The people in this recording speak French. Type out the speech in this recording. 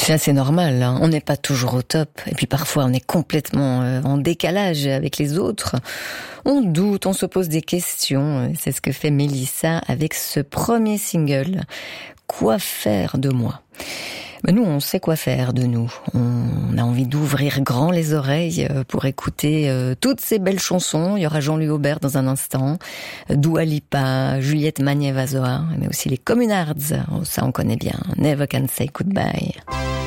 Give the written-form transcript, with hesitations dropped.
Puis c'est normal, hein. On n'est pas toujours au top. Et puis parfois on est complètement en décalage avec les autres. On doute, on se pose des questions. C'est ce que fait Mélissa avec ce premier single. Quoi faire de moi ? Nous, on sait quoi faire de nous. On a envie d'ouvrir grand les oreilles pour écouter toutes ces belles chansons. Il y aura Jean-Louis Aubert dans un instant, Dua Lipa, Juliette Magnier-Vazoa, mais aussi les Communards. Ça, on connaît bien. Never Can Say Goodbye.